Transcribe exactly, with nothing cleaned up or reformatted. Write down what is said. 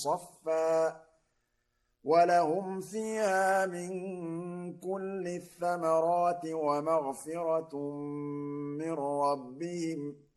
صَفًّا وَلَهُمْ فِيهَا مِن كُلِّ الثَّمَرَاتِ وَمَغْفِرَةٌ مِّن رَّبِّهِمْ